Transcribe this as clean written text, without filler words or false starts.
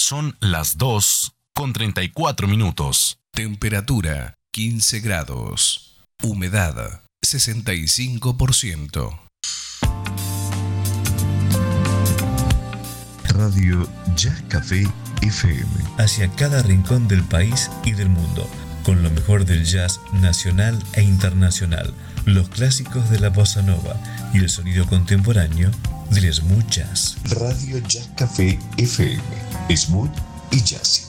Son las 2:34. Temperatura 15 grados. Humedad 65%. Radio Jazz Café FM. Hacia cada rincón del país y del mundo, con lo mejor del jazz nacional e internacional, los clásicos de la bossa nova y el sonido contemporáneo del smooth jazz. Radio Jazz Café FM. Smooth y jazzy.